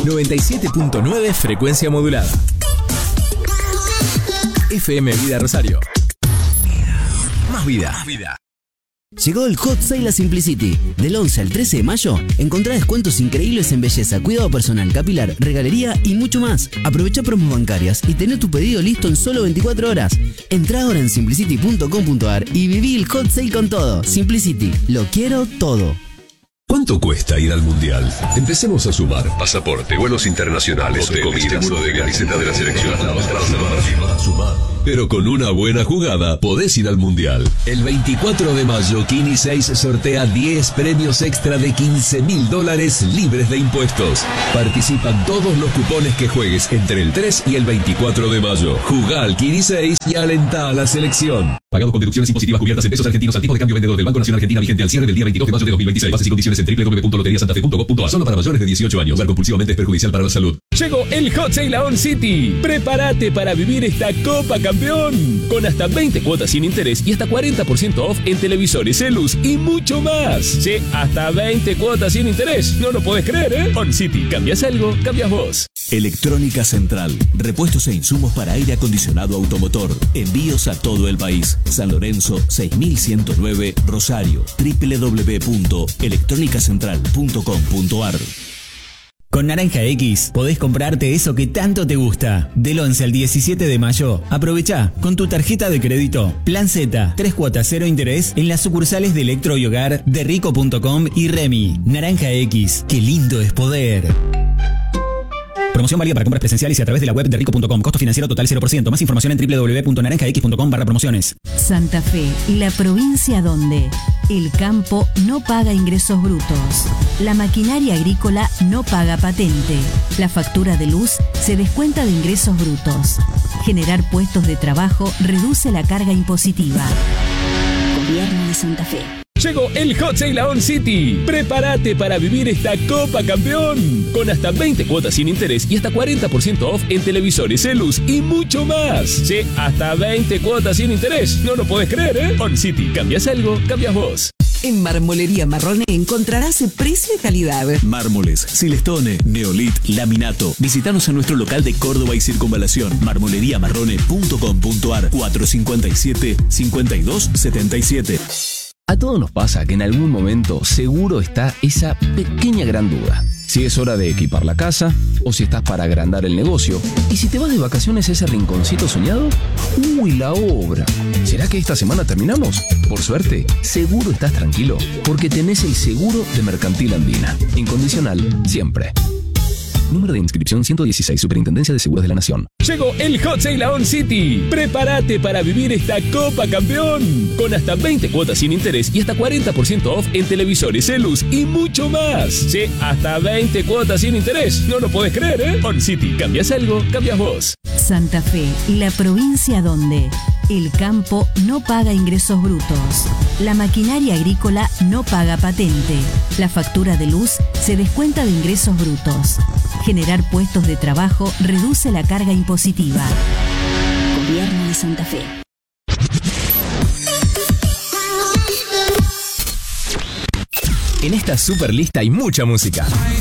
97.9 frecuencia modulada. FM Vida Rosario. Más vida. Llegó el Hot Sale a Simplicity. Del 11 al 13 de mayo, encontrá descuentos increíbles en belleza, cuidado personal, capilar, regalería y mucho más. Aprovecha promos bancarias y tené tu pedido listo en solo 24 horas. Entrá ahora en simplicity.com.ar y viví el Hot Sale con todo. Simplicity, lo quiero todo. ¿Cuánto cuesta ir al Mundial? Empecemos a sumar. Pasaporte, vuelos internacionales, comida, seguro de camiseta de la selección. Sumar. Pero con una buena jugada podés ir al Mundial. El 24 de mayo, Kini 6 sortea 10 premios extra de $15.000 libres de impuestos. Participan todos los cupones que juegues entre el 3 y el 24 de mayo. Jugá al Kini 6 y alentá a la selección. Pagado con deducciones impositivas cubiertas en pesos argentinos al tipo de cambio vendedor del Banco Nacional Argentina vigente al cierre del día 22 de mayo de 2026. Bases y condiciones en www.loteriasantafe.gov.ar. Solo para mayores de 18 años. Jugar compulsivamente es perjudicial para la salud. Llegó el Hot Sale a On City. Prepárate para vivir esta Copa Campeón. Con hasta 20 cuotas sin interés y hasta 40% off en televisores, celus y mucho más. Sí, hasta 20 cuotas sin interés. No lo podés creer, ¿eh? On City. ¿Cambias algo? Cambias vos. Electrónica Central. Repuestos e insumos para aire acondicionado automotor. Envíos a todo el país. San Lorenzo 6109 Rosario. www.electronicacentral.com.ar. Con Naranja X podés comprarte eso que tanto te gusta. Del 11 al 17 de mayo, aprovecha con tu tarjeta de crédito Plan Z, 3 cuotas 0 interés en las sucursales de Electro y Hogar, de Rico.com y Remi. Naranja X, qué lindo es poder. Promoción válida para compras presenciales y a través de la web de Rico.com. Costo financiero total 0%. Más información en www.naranjax.com/promociones. Santa Fe, la provincia donde el campo no paga ingresos brutos, la maquinaria agrícola no paga patente, la factura de luz se descuenta de ingresos brutos. Generar puestos de trabajo reduce la carga impositiva. Gobierno de Santa Fe. Llegó el Hot Sale a On City. Prepárate para vivir esta Copa Campeón. Con hasta 20 cuotas sin interés y hasta 40% off en televisores, celus y mucho más. Sí, hasta 20 cuotas sin interés. No lo podés creer, ¿eh? On City. ¿Cambias algo? Cambias vos. En Marmolería Marrone encontrarás precio y calidad. Mármoles, silestone, neolit, laminato. Visítanos en nuestro local de Córdoba y Circunvalación. marmoleriamarrone.com.ar 457-5277. A todos nos pasa que en algún momento seguro está esa pequeña gran duda. Si es hora de equipar la casa o si estás para agrandar el negocio. Y si te vas de vacaciones a ese rinconcito soñado, ¡uy, la obra! ¿Será que esta semana terminamos? Por suerte, seguro estás tranquilo porque tenés el seguro de Mercantil Andina. Incondicional, siempre. Número de inscripción 116, Superintendencia de Seguros de la Nación. Llegó el Hot Sale a On City. Prepárate para vivir esta Copa Campeón. Con hasta 20 cuotas sin interés y hasta 40% off en televisores, celus y mucho más. Sí, hasta 20 cuotas sin interés. No lo podés creer, ¿eh? On City. ¿Cambias algo? Cambias vos. Santa Fe, la provincia donde el campo no paga ingresos brutos, la maquinaria agrícola no paga patente, la factura de luz se descuenta de ingresos brutos. Generar puestos de trabajo reduce la carga impositiva. Gobierno de Santa Fe. En esta super lista hay mucha música.